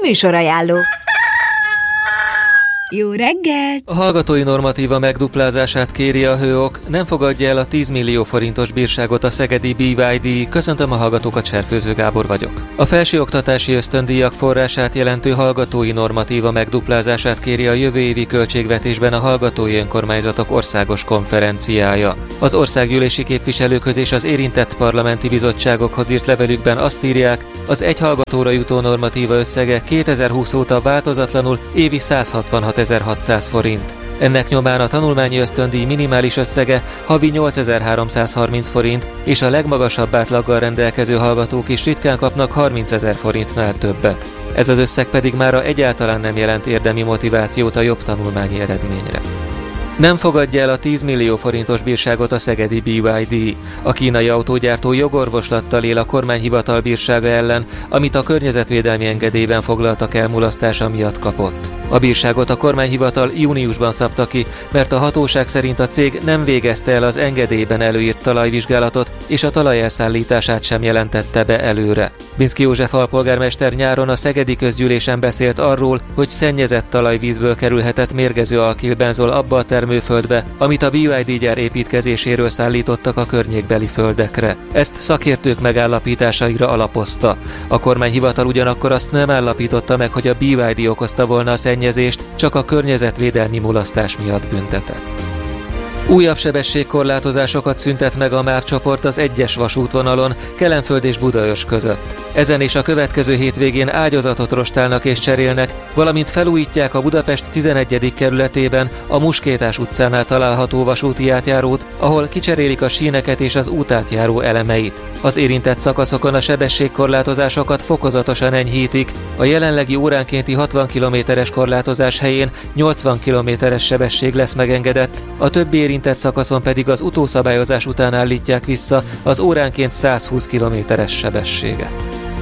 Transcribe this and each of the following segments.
Műsorajánló. Jó reggelt! A hallgatói normatíva megduplázását kéri a Hőok, nem fogadja el a 10 millió forintos bírságot a szegedi BYD. Köszöntöm a hallgatókat, Serfőző Gábor vagyok. A felsőoktatási ösztöndíjak forrását jelentő hallgatói normatíva megduplázását kéri a jövő évi költségvetésben a Hallgatói Önkormányzatok Országos Konferenciája. Az országgyűlési képviselőkhöz és az érintett parlamenti bizottságokhoz írt levelükben azt írják, az egy hallgatóra jutó normatíva összege 2020 óta változatlanul évi 166.600 forint. Ennek nyomán a tanulmányi ösztöndíj minimális összege havi 8.330 forint, és a legmagasabb átlaggal rendelkező hallgatók is ritkán kapnak 30.000 forintnál többet. Ez az összeg pedig mára egyáltalán nem jelent érdemi motivációt a jobb tanulmányi eredményre. Nem fogadja el a 10 millió forintos bírságot a szegedi BYD. A kínai autógyártó jogorvoslattal él a kormányhivatal bírsága ellen, amit a környezetvédelmi engedélyben foglaltak elmulasztása miatt kapott. A bírságot a kormányhivatal júniusban szabta ki, mert a hatóság szerint a cég nem végezte el az engedélyben előírt talajvizsgálatot, és a talaj elszállítását sem jelentette be előre. Binszky József alpolgármester nyáron a szegedi közgyűlésen beszélt arról, hogy szennyezett talajvízből kerülhetett mérgező alkilbenzol abba a termőföldbe, amit a BYD gyár építkezéséről szállítottak a környékbeli földekre. Ezt szakértők megállapításaira alapozta. A kormányhivatal ugyanakkor azt nem állapította meg, hogy a BYD okozta volna a szennyezést, csak a környezetvédelmi mulasztás miatt büntetett. Újabb sebességkorlátozásokat szüntet meg a MÁV csoport az 1-es vasútvonalon, Kelenföld és Budaörs között. Ezen és a következő hétvégén ágyazatot rostálnak és cserélnek, valamint felújítják a Budapest 11. kerületében a Muskétás utcánál található vasúti átjárót, ahol kicserélik a síneket és az útátjáró elemeit. Az érintett szakaszokon a sebességkorlátozásokat fokozatosan enyhítik, a jelenlegi óránkénti 60 km-es korlátozás helyén 80 km-es sebesség lesz megengedett, a többi érintett szakaszon pedig az utószabályozás után állítják vissza az óránként 120 km-es sebességet.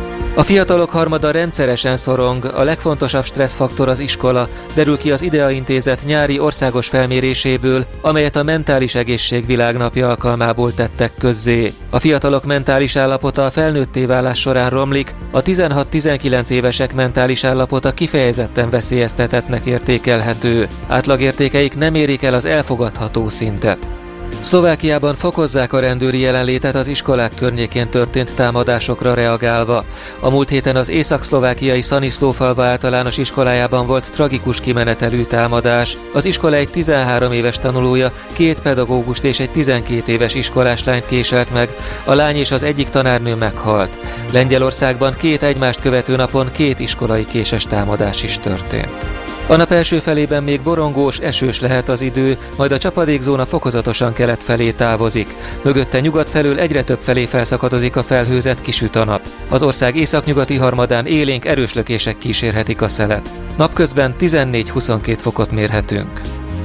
A fiatalok harmada rendszeresen szorong, a legfontosabb stresszfaktor az iskola, derül ki az IDEA Intézet nyári országos felméréséből, amelyet a Mentális Egészség Világnapja alkalmából tettek közzé. A fiatalok mentális állapota a felnőtté válás során romlik, a 16-19 évesek mentális állapota kifejezetten veszélyeztetettnek értékelhető. Átlagértékeik nem érik el az elfogadható szintet. Szlovákiában fokozzák a rendőri jelenlétet az iskolák környékén történt támadásokra reagálva. A múlt héten az észak-szlovákiai Szaniszlófalva általános iskolájában volt tragikus kimenetelű támadás. Az iskola egy 13 éves tanulója 2 pedagógust és egy 12 éves iskoláslányt késelt meg. A lány és az egyik tanárnő meghalt. Lengyelországban 2 egymást követő napon 2 iskolai késes támadás is történt. A nap első felében még borongós, esős lehet az idő, majd a csapadékzóna fokozatosan kelet felé távozik. Mögötte nyugat felől egyre több felé felszakadozik a felhőzet, kisüt a nap. Az ország északnyugati harmadán élénk erős lökések kísérhetik a szelet. Napközben 14-22 fokot mérhetünk.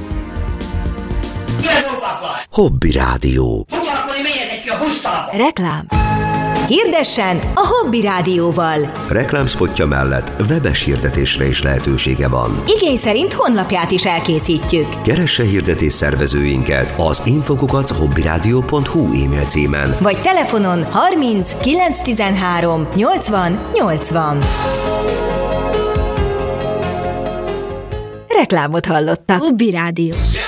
Hobby Rádió. Reklám. Hirdessen a Hobby Rádióval. Reklámspotja mellett webes hirdetésre is lehetősége van. Igény szerint honlapját is elkészítjük. Keresse hirdetés szervezőinket az info@hobbyradio.hu e-mail címen. Vagy telefonon 30 913 80 80. Reklámot hallottak. Hobby Rádió.